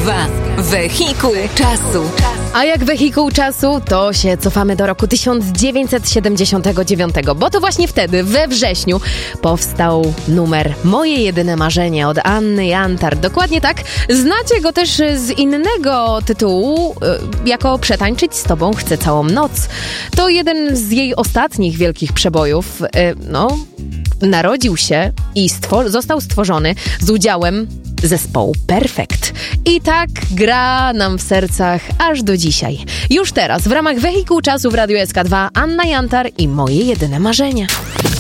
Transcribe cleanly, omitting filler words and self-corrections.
SK2. Wehikuł czasu. A jak wehikuł czasu, to się cofamy do roku 1979, bo to właśnie wtedy, we wrześniu, powstał numer Moje jedyne marzenie od Anny Jantar. Dokładnie tak. Znacie go też z innego tytułu, jako Przetańczyć z tobą chcę całą noc. To jeden z jej ostatnich wielkich przebojów. Narodził się i został stworzony z udziałem zespołu Perfekt. I tak gra nam w sercach aż do dzisiaj. Już teraz w ramach Wehikuł czasu w Radiu SK2 Anna Jantar i Moje jedyne marzenie.